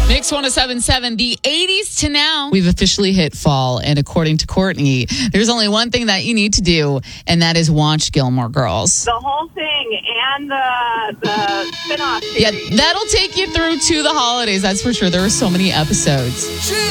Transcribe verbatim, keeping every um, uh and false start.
Mix one oh seven point seven, the eighties to now. We've officially hit fall, and according to Courtney, there's only one thing that you need to do, and that is watch Gilmore Girls. The whole thing and the, the spin-off series. Yeah, that'll take you through to the holidays, that's for sure. There were so many episodes.